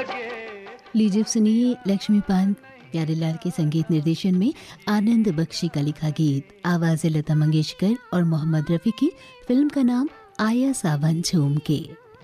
लीजिए सुनिए लक्ष्मीकांत प्यारेलाल के संगीत निर्देशन में आनंद बख्शी का लिखा गीत, आवाज़ लता मंगेशकर और मोहम्मद रफ़ी की। फिल्म का नाम आया सावन झूम के।